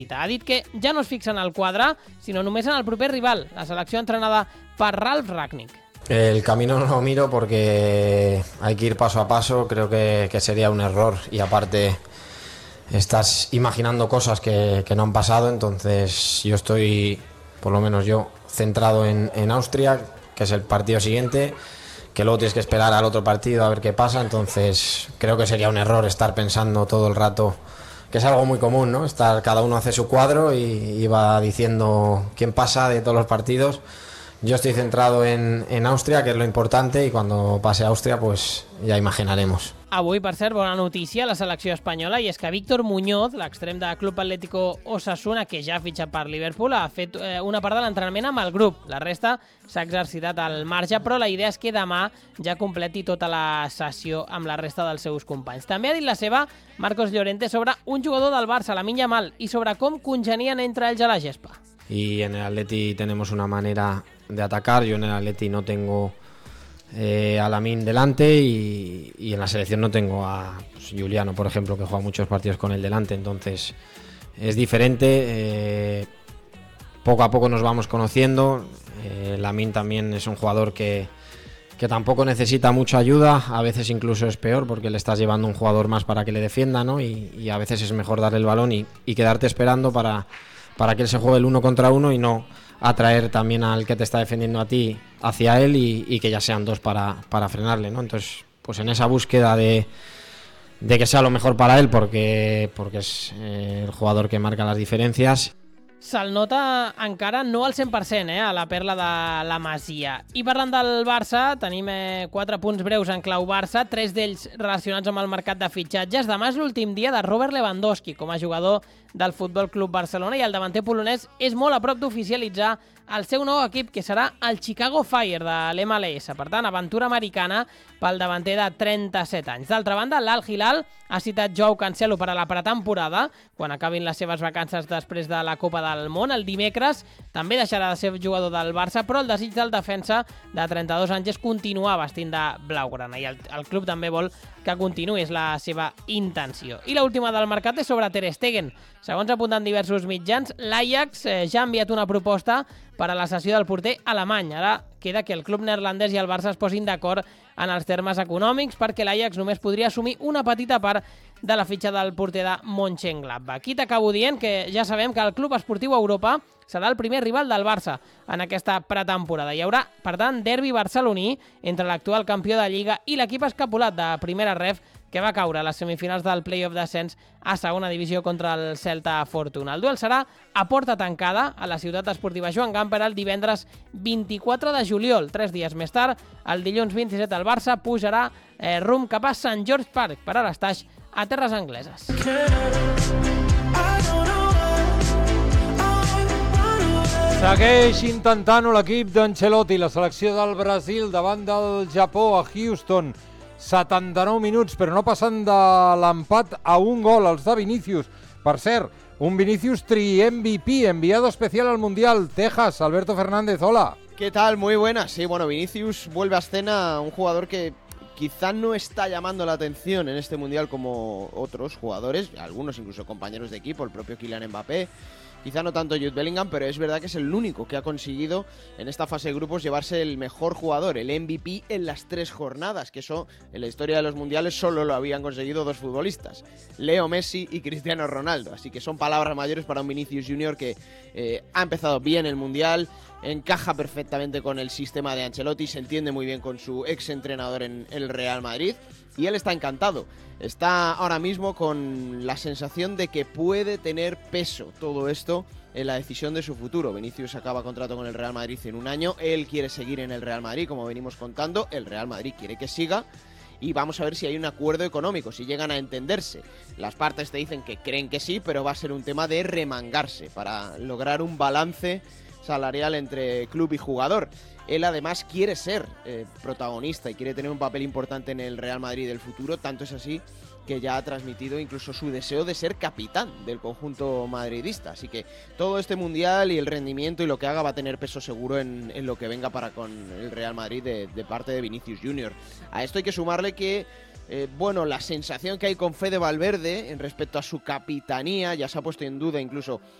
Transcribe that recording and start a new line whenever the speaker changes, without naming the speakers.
Ha dit que ja no es fixa en el quadre, sinó només en el proper rival, la selecció entrenada per Ralf Rangnick.
El camino no lo miro porque hay que ir paso a paso, creo que sería un error y aparte estás imaginando cosas que no han pasado, entonces yo estoy, por lo menos yo, centrado en Austria, que es el partido siguiente, que luego tienes que esperar al otro partido a ver qué pasa, entonces creo que sería un error estar pensando todo el rato, que es algo muy común, ¿no? Cada uno hace su cuadro y va diciendo quién pasa de todos los partidos. Yo estoy centrado en Austria, que es lo importante, y cuando pase a Austria, pues ya imaginaremos.
Avui, per cert, bona notícia a la selecció espanyola, i és que Víctor Muñoz, l'extrem de Club Atlético Osasuna, que ja ha fitxat per Liverpool, ha fet una part de l'entrenament amb el grup. La resta s'ha exercitat al marge, però la idea és que demà ja completi tota la sessió amb la resta dels seus companys. També ha dit la seva Marcos Llorente sobre un jugador del Barça, Lamine Yamal, i sobre com congenien entre ells a la gespa.
Y en el Atleti tenemos una manera de atacar. Yo en el Atleti no tengo a Lamine delante y en la selección no tengo a Juliano, por ejemplo, que juega muchos partidos con él delante. Entonces es diferente. Poco a poco nos vamos conociendo. Lamine también es un jugador que tampoco necesita mucha ayuda. A veces incluso es peor porque le estás llevando un jugador más para que le defienda, ¿no? Y a veces es mejor darle el balón y quedarte esperando para que él se juegue el 1 contra 1 y no atraer también al que te está defendiendo a ti hacia él y que ya sean dos para frenarle, ¿no? Entonces, pues en esa búsqueda de que sea lo mejor para él porque es el jugador que marca las diferencias.
Se'l nota encara no al 100%, a la perla de la Masia. I parlant del Barça, tenim 4 punts breus en clau Barça, 3 d'ells relacionats amb el mercat de fitxatges. Demà és l'últim dia de Robert Lewandowski com a jugador del Futbol Club Barcelona i el davanter polonès és molt a prop d'oficialitzar el seu nou equip, que serà el Chicago Fire de l'MLS. Per tant, aventura americana pel davanter de 37 anys. D'altra banda, l'Al Hilal ha citat Joao Cancelo per a la pretemporada, quan acabin les seves vacances després de la Copa del Món. El dimecres també deixarà de ser jugador del Barça, però el desig del defensa de 32 anys és continuar vestint de blaugrana i el club també vol que continuï, és la seva intenció. I l'última del mercat és sobre Ter Stegen. Segons apunten diversos mitjans, l'Ajax ja ha enviat una proposta per a la cessió del porter alemany. Ara queda que el club neerlandès i el Barça es posin d'acord en els termes econòmics, perquè l'Ajax només podria assumir una petita part de la fitxa del porter de Mönchengladbach. Aquí t'acabo dient que ja sabem que el Club Esportiu Europa serà el primer rival del Barça en aquesta pretemporada. Hi haurà, per tant, derbi barceloní entre l'actual campió de Lliga i l'equip escapulat de Primera Ref, que va caure a les semifinals del play-off d'ascens a segona divisió contra el Celta Fortuna. El duel serà a porta tancada a la ciutat esportiva Joan Gamper el divendres 24 de juliol. 3 dies més tard, el dilluns 27, el Barça pujarà rumb cap a Sant George Park per a l'estaix a terres angleses.
Segueix intentant-ho l'equip d'Ancelotti, la selecció del Brasil davant del Japó a Houston. 79 minuts, però no passen de l'empat a un gol, els de Vinícius. Per cert, un Vinícius tri-MVP, enviado especial al Mundial. Texas, Alberto Fernández, hola.
¿Qué tal? Muy buenas. Sí, bueno, Vinícius vuelve a escena, un jugador que quizá no está llamando la atención en este Mundial como otros jugadores, algunos incluso compañeros de equipo, el propio Kylian Mbappé. Quizá no tanto Jude Bellingham, pero es verdad que es el único que ha conseguido en esta fase de grupos llevarse el mejor jugador, el MVP, en las 3 jornadas, que eso en la historia de los mundiales solo lo habían conseguido 2 futbolistas, Leo Messi y Cristiano Ronaldo. Así que son palabras mayores para un Vinicius Junior que ha empezado bien el mundial, encaja perfectamente con el sistema de Ancelotti, se entiende muy bien con su ex entrenador en el Real Madrid y él está encantado. Está ahora mismo con la sensación de que puede tener peso todo esto en la decisión de su futuro. Vinicius acaba contrato con el Real Madrid en un año, él quiere seguir en el Real Madrid, como venimos contando, el Real Madrid quiere que siga y vamos a ver si hay un acuerdo económico, si llegan a entenderse. Las partes te dicen que creen que sí, pero va a ser un tema de remangarse para lograr un balance salarial entre club y jugador. Él además quiere ser protagonista y quiere tener un papel importante en el Real Madrid del futuro, tanto es así que ya ha transmitido incluso su deseo de ser capitán del conjunto madridista. Así que todo este mundial y el rendimiento y lo que haga va a tener peso seguro en lo que venga para con el Real Madrid de parte de Vinicius Junior. A esto hay que sumarle que bueno, la sensación que hay con Fede Valverde en respecto a su capitanía, ya se ha puesto en duda incluso